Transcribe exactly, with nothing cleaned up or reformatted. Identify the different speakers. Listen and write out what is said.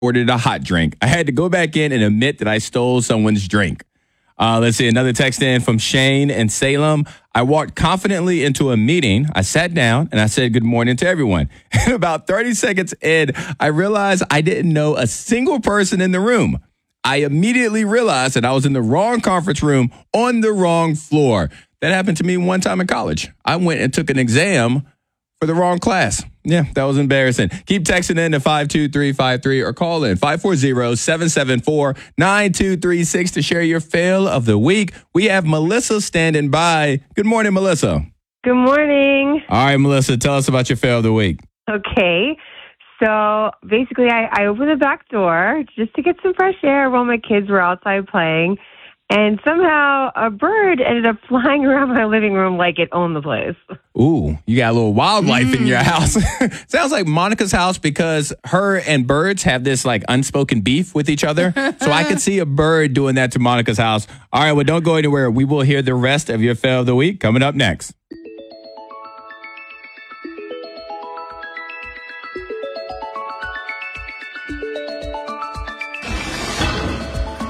Speaker 1: ordered a hot drink. I had to go back in and admit that I stole someone's drink. Uh, let's see, another text in from Shane in Salem. I walked confidently into a meeting. I sat down and I said good morning to everyone. And about thirty seconds in, I realized I didn't know a single person in the room. I immediately realized that I was in the wrong conference room on the wrong floor. That happened to me one time in college. I went and took an exam for the wrong class. Yeah, that was embarrassing. Keep texting in to five two three five three or call in five four zero, seven seven four, nine two three six to share your fail of the week. We have Melissa standing by. Good morning, Melissa.
Speaker 2: Good morning.
Speaker 1: All right, Melissa, tell us about your fail of the week.
Speaker 2: Okay. So basically, I, I opened the back door just to get some fresh air while my kids were outside playing. And somehow a bird ended up flying around my living room like it owned the place.
Speaker 1: Ooh, you got a little wildlife mm. in your house. Sounds like Monica's house because her and birds have this like unspoken beef with each other. So I could see a bird doing that to Monica's house. All right, well, don't go anywhere. We will hear the rest of your fail of the week coming up next.